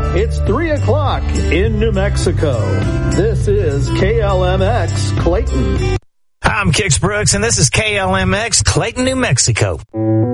It's 3 o'clock in New Mexico. This is KLMX Clayton. I'm Kix Brooks, and this is KLMX Clayton, New Mexico.